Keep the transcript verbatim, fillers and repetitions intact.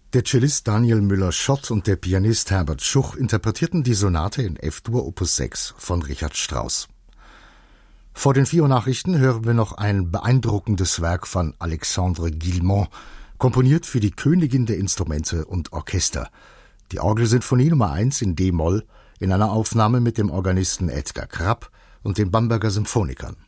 Der Cellist Daniel Müller-Schott und der Pianist Herbert Schuch interpretierten die Sonate in F-Dur Opus sechs von Richard Strauss. Vor den vier Uhr Nachrichten hören wir noch ein beeindruckendes Werk von Alexandre Guilmant, komponiert für die Königin der Instrumente und Orchester. Die Orgelsinfonie Nummer eins in D-Moll in einer Aufnahme mit dem Organisten Edgar Krapp und den Bamberger Symphonikern.